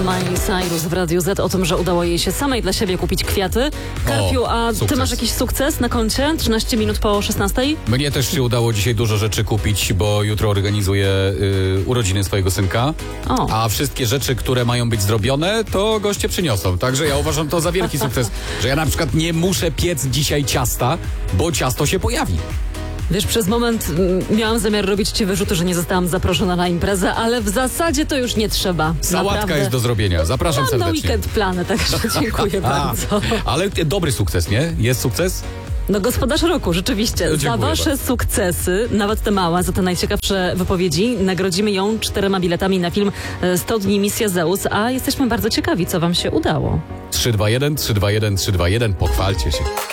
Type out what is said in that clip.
Miley Cyrus w Radiu Z o tym, że udało jej się samej dla siebie kupić kwiaty. Karpiu, a sukces. ty masz jakiś sukces na koncie? 13 minut po 16? Mnie też się udało dzisiaj dużo rzeczy kupić, bo jutro organizuję urodziny swojego synka. A wszystkie rzeczy, które mają być zrobione, to goście przyniosą. Także ja uważam to za wielki sukces, że ja na przykład nie muszę piec dzisiaj ciasta, bo ciasto się pojawi. Wiesz, przez moment miałam zamiar robić ci wyrzuty, że nie zostałam zaproszona na imprezę, ale w zasadzie to już nie trzeba. Sałatka Naprawdę. jest do zrobienia. Zapraszam Mam serdecznie. na weekend plany, także dziękuję bardzo. Ale dobry sukces, nie? Jest sukces? No gospodarz roku, rzeczywiście. Dziękuję za wasze bardzo. sukcesy, nawet te małe, za te najciekawsze wypowiedzi, nagrodzimy ją 4 biletami na film 100 dni Misja Zeus, a jesteśmy bardzo ciekawi, co wam się udało. 3, 2, 1, 3, 2, 1, 3, 2, 1. Pochwalcie się.